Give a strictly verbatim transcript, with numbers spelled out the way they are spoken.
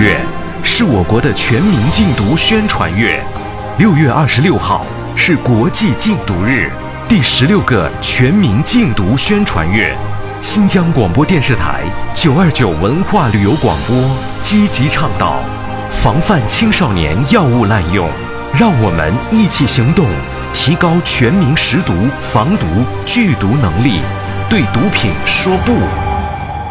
月是我国的全民禁毒宣传月。六月二十六号是国际禁毒日，第十六个全民禁毒宣传月。新疆广播电视台九二九文化旅游广播积极倡导防范青少年药物滥用，让我们一起行动，提高全民识毒、防毒、拒毒能力，对毒品说不。